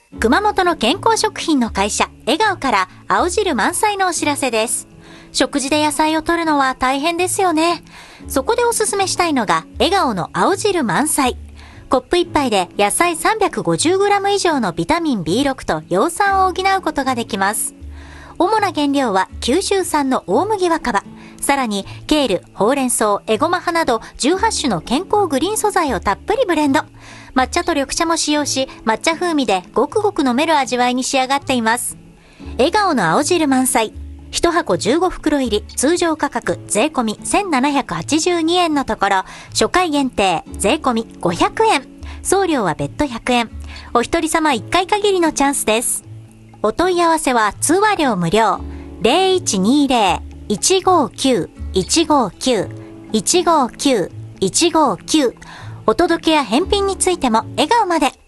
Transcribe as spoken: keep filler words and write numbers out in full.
熊本の健康食品の会社、笑顔から青汁満載のお知らせです。食事で野菜を摂るのは大変ですよね。そこでおすすめしたいのが、笑顔の青汁満載。コップ一杯で野菜 さんびゃくごじゅうグラム 以上のビタミン ビーろく と葉酸を補うことができます。主な原料は九州産の大麦若葉。さらに、ケール、ほうれん草、エゴマ葉などじゅうはち種の健康グリーン素材をたっぷりブレンド。抹茶と緑茶も使用し、抹茶風味でごくごく飲める味わいに仕上がっています。笑顔の青汁満載。いちはこじゅうごふくろ入り、通常価格税込みせんななひゃくはちじゅうにえんのところ、初回限定税込みごひゃくえん。送料は別途ひゃくえん。お一人様いっかい限りのチャンスです。お問い合わせは通話料無料。ゼロいちにゼロ いちごきゅう いちごきゅう いちごきゅう いちごきゅう。お届けや返品についても笑顔まで。